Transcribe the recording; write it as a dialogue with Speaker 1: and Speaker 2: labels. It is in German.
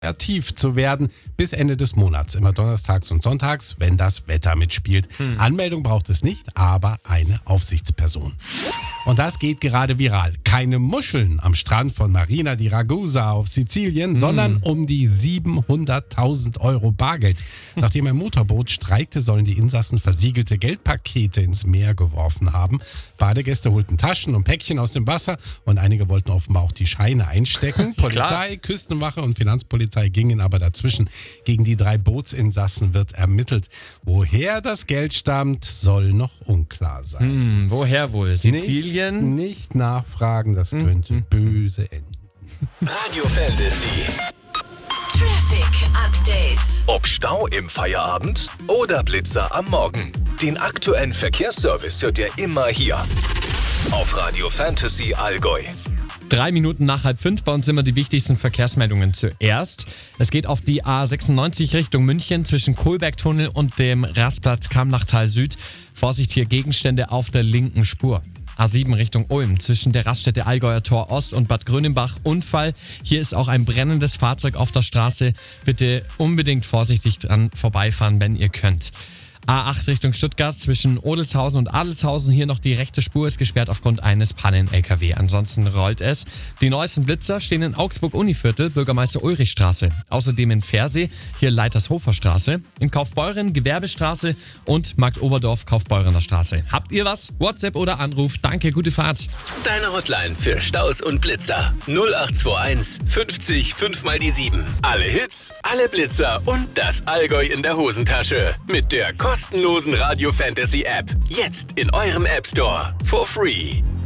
Speaker 1: kreativ zu werden bis Ende des Monats, immer donnerstags und sonntags, wenn das Wetter mitspielt. Anmeldung braucht es nicht, aber eine Aufsichtsperson. Und das geht gerade viral. Keine Muscheln am Strand von Marina di Ragusa auf Sizilien, sondern um die 700.000 Euro Bargeld. Nachdem ein Motorboot streikte, sollen die Insassen versiegelte Geldpakete ins Meer geworfen haben. Badegäste holten Taschen und Päckchen aus dem Wasser und einige wollten offenbar auch die Scheine einstecken. Polizei, Küstenwache und Finanzpolizei gingen aber dazwischen. Gegen die 3 Bootsinsassen wird ermittelt. Woher das Geld stammt, soll noch unklar sein.
Speaker 2: Woher wohl? Sizilien?
Speaker 1: Nicht nachfragen, das könnte böse enden.
Speaker 3: Radio Fantasy.
Speaker 4: Traffic Update.
Speaker 3: Ob Stau im Feierabend oder Blitzer am Morgen. Den aktuellen Verkehrsservice hört ihr immer hier. Auf Radio Fantasy Allgäu.
Speaker 2: 3 Minuten nach 4:30 bei uns sind immer die wichtigsten Verkehrsmeldungen zuerst. Es geht auf die A96 Richtung München zwischen Kohlbergtunnel und dem Rastplatz Kamnachtal Süd. Vorsicht, hier Gegenstände auf der linken Spur. A7 Richtung Ulm zwischen der Raststätte Allgäuer Tor Ost und Bad Grönenbach. Unfall. Hier ist auch ein brennendes Fahrzeug auf der Straße. Bitte unbedingt vorsichtig dran vorbeifahren, wenn ihr könnt. A8 Richtung Stuttgart zwischen Odelshausen und Adelshausen. Hier noch die rechte Spur ist gesperrt aufgrund eines Pannen-LKW. Ansonsten rollt es. Die neuesten Blitzer stehen in Augsburg-Univiertel, Bürgermeister-Ulrich-Straße. Außerdem in Pfersee, hier Leitershofer Straße. In Kaufbeuren, Gewerbestraße und Marktoberdorf, Kaufbeurener Straße. Habt ihr was? WhatsApp oder Anruf. Danke, gute Fahrt.
Speaker 3: Deine Hotline für Staus und Blitzer. 0821 50 5 mal die 7. Alle Hits, alle Blitzer und das Allgäu in der Hosentasche. Mit der kostenlosen Radio Fantasy App. Jetzt in eurem App Store. For free.